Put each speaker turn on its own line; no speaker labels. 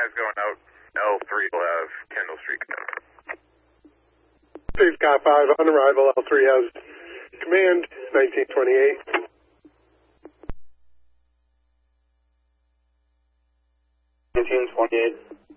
5 going out. L3 will have Kendall Street command.
3 Scott 5 on arrival. L3 has command 1928.
1928.